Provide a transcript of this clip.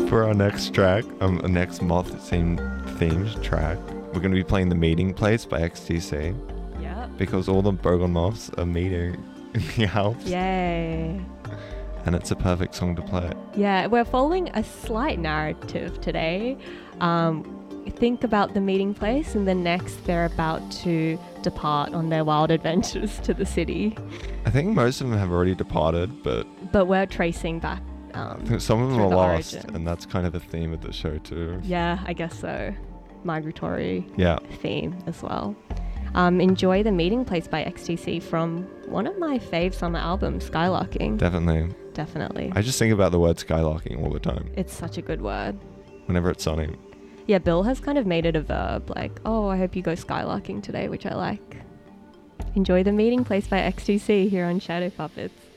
For our next track, next moth-themed track, we're going to be playing The Meeting Place by XTC. Yeah. Because all the Bogon moths are meeting in the Alps. Yay. And it's a perfect song to play. Yeah, we're following a slight narrative today. Think about the meeting place, and then next they're about to depart on their wild adventures to the city. I think most of them have already departed, but we're tracing back. Some of them are the lost, origin. and that's kind of the theme of the show too. Yeah, I guess so. Migratory theme as well. Enjoy The Meeting Place by XTC from one of my fave summer albums, Skylarking. Definitely. I just think about the word skylarking all the time. It's such a good word. Whenever it's sunny. Yeah, Bill has kind of made it a verb, like, oh, I hope you go skylarking today, which I like. Enjoy The Meeting Place by XTC here on Shadow Puppets.